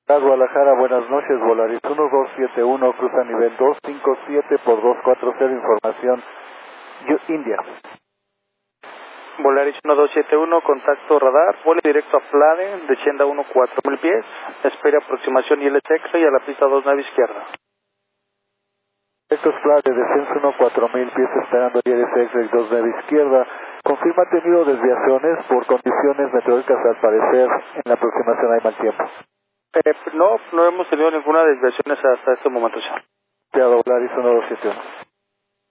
Guadalajara, buenas noches, Volaris 1271, cruza nivel 257 por 240, información India. Volaris 1271, contacto radar, vuelo directo a Flade, descienda 4000 pies, espere aproximación ILX y a la pista 2 nave izquierda. Directo Flade, descenso 4000 pies, esperando ILX 2 nave izquierda. Confirma ha tenido desviaciones por condiciones meteorológicas, al parecer en la aproximación hay mal tiempo. No hemos tenido ninguna desviación hasta este momento, señor. Volaris 1271.